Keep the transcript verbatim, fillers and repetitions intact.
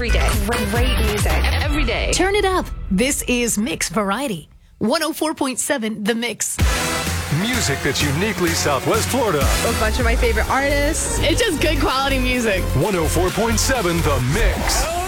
Every day. Great music. Every day. Turn it up. This is Mix Variety. one oh four point seven The Mix. Music that's uniquely Southwest Florida. A bunch of my favorite artists. It's just good quality music. one oh four point seven The Mix.